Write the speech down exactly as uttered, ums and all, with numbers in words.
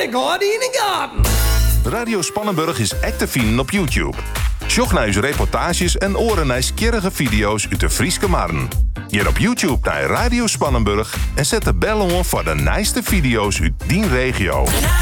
ik ga die in de gaten. Radio Spannenburg is echt te vinden op YouTube. Sjoch naar uw reportages en oren naar skierrige video's uit de Frieske Marren. Hier op YouTube naar Radio Spannenburg en zet de bel om voor de nijste video's uit die regio.